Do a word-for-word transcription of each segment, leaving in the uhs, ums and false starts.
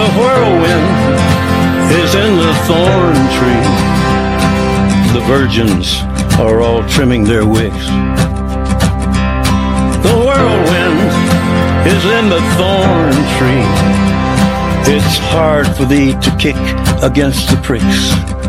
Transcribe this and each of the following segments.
the whirlwind is in the thorn tree. The virgins are all trimming their wicks. The whirlwind is in the thorn tree. It's hard for thee to kick against the pricks.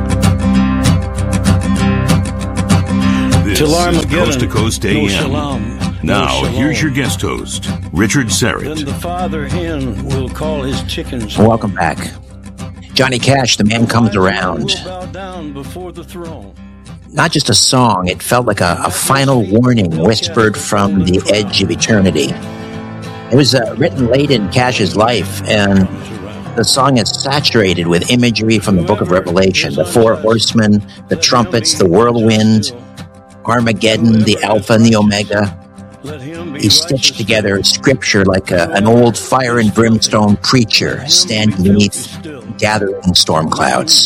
This Till is Armageddon, Coast to Coast A M. no shalom, now, no shalom. here's your guest host, Richard Then Serrett. the father hen will call his chickens. Welcome back. Johnny Cash, The Man Comes Around. Will bow down before the throne. Not just a song, it felt like a, a final warning whispered from the edge of eternity. It was uh, written late in Cash's life, and the song is saturated with imagery from the book of Revelation. The four horsemen, the trumpets, the whirlwind, Armageddon, the Alpha and the Omega. He stitched together scripture like a, an old fire and brimstone preacher standing beneath gathering storm clouds.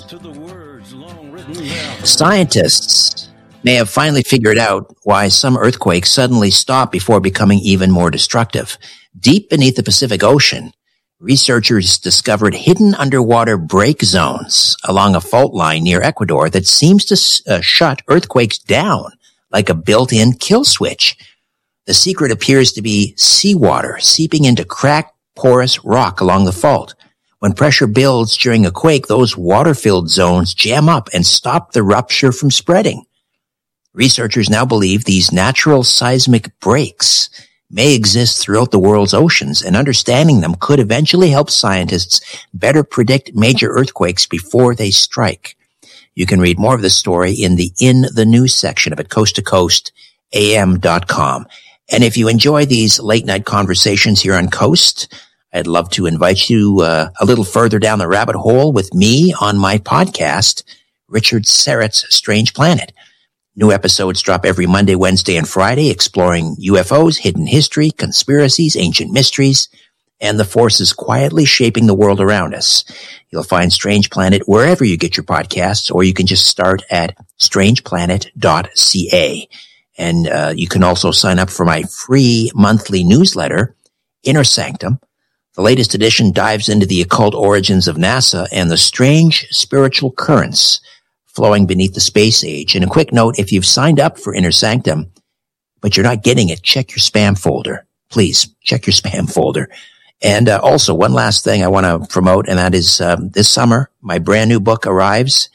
Scientists may have finally figured out why some earthquakes suddenly stop before becoming even more destructive. Deep beneath the Pacific Ocean, researchers discovered hidden underwater break zones along a fault line near Ecuador that seems to uh, shut earthquakes down like a built-in kill switch. The secret appears to be seawater seeping into cracked, porous rock along the fault. When pressure builds during a quake, those water-filled zones jam up and stop the rupture from spreading. Researchers now believe these natural seismic breaks may exist throughout the world's oceans, and understanding them could eventually help scientists better predict major earthquakes before they strike. You can read more of this story in the In the News section of at coast to coast a m dot com. And if you enjoy these late-night conversations here on Coast, I'd love to invite you uh, a little further down the rabbit hole with me on my podcast, Richard Serrett's Strange Planet. New episodes drop every Monday, Wednesday, and Friday, exploring U F Os, hidden history, conspiracies, ancient mysteries, and the forces quietly shaping the world around us. You'll find Strange Planet wherever you get your podcasts, or you can just start at strange planet dot c a. And uh, you can also sign up for my free monthly newsletter, Inner Sanctum. The latest edition dives into the occult origins of NASA and the strange spiritual currents flowing beneath the space age. And a quick note, if you've signed up for Inner Sanctum, but you're not getting it, check your spam folder. Please, check your spam folder. And uh, also, one last thing I want to promote, and that is um, this summer, my brand new book arrives,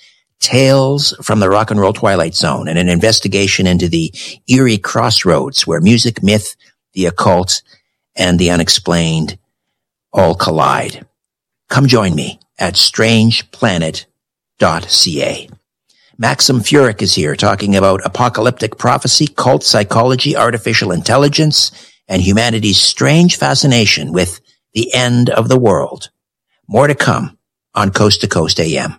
Tales from the Rock and Roll Twilight Zone, and an investigation into the eerie crossroads where music, myth, the occult, and the unexplained all collide. Come join me at strange planet dot c a. Maxim Furyk is here talking about apocalyptic prophecy, cult psychology, artificial intelligence, and humanity's strange fascination with the end of the world. More to come on Coast to Coast A M.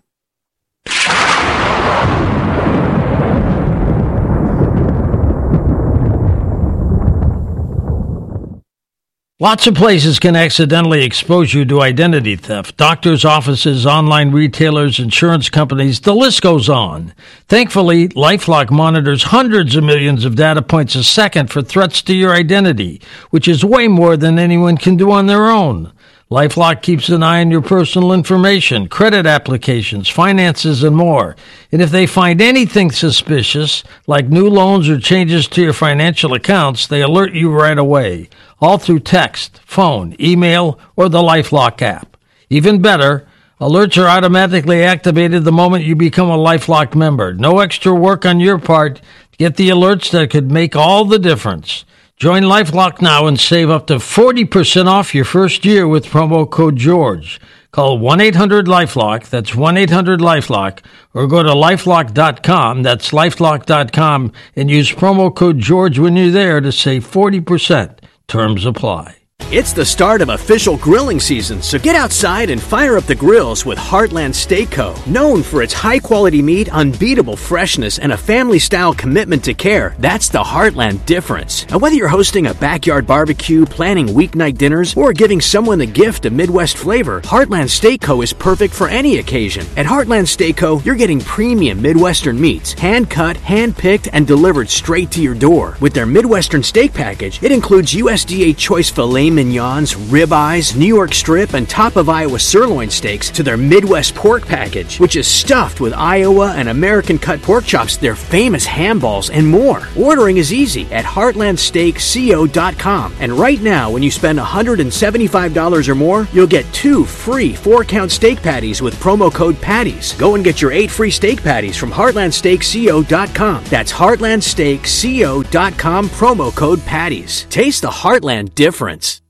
Lots of places can accidentally expose you to identity theft. Doctors' offices, online retailers, insurance companies, the list goes on. Thankfully, LifeLock monitors hundreds of millions of data points a second for threats to your identity, which is way more than anyone can do on their own. LifeLock keeps an eye on your personal information, credit applications, finances, and more. And if they find anything suspicious, like new loans or changes to your financial accounts, they alert you right away, all through text, phone, email, or the LifeLock app. Even better, alerts are automatically activated the moment you become a LifeLock member. No extra work on your part. Get the alerts that could make all the difference. Join LifeLock now and save up to forty percent off your first year with promo code George. Call one eight hundred LifeLock, that's one eight hundred LifeLock, or go to lifelock dot com, that's lifelock dot com, and use promo code George when you're there to save forty percent. Terms apply. It's the start of official grilling season, so get outside and fire up the grills with Heartland Steak Co. Known for its high-quality meat, unbeatable freshness, and a family-style commitment to care, that's the Heartland difference. And whether you're hosting a backyard barbecue, planning weeknight dinners, or giving someone the gift of Midwest flavor, Heartland Steak Co. is perfect for any occasion. At Heartland Steak Co., you're getting premium Midwestern meats, hand-cut, hand-picked, and delivered straight to your door. With their Midwestern steak package, it includes U S D A choice filet filet mignons, ribeyes, New York strip, and top of Iowa sirloin steaks to their Midwest pork package, which is stuffed with Iowa and American cut pork chops, their famous ham balls, and more. Ordering is easy at heartland steak co dot com. And right now, when you spend one hundred seventy-five dollars or more, you'll get two free four-count steak patties with promo code PATTIES. Go and get your eight free steak patties from heartland steak co dot com. That's heartland steak co dot com, promo code PATTIES. Taste the Heartland difference.